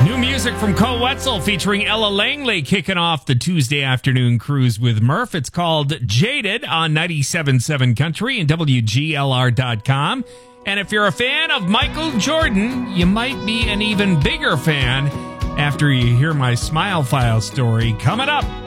New music from Cole Wetzel featuring Ella Langley kicking off the Tuesday afternoon cruise with Murph. It's called Jaded on 97.7 Country and WGLR.com. And if you're a fan of Michael Jordan, you might be an even bigger fan after you hear my Smile File story coming up.